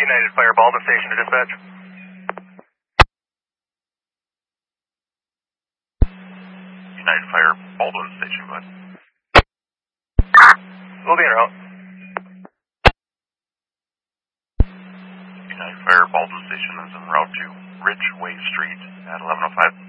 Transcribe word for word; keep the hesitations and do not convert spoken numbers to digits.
United Fire Baldwin Station to dispatch. United Fire Baldwin Station, go ahead. We'll be en route. United Fire Baldwin Station is en route to Ridgeway Street at eleven oh five.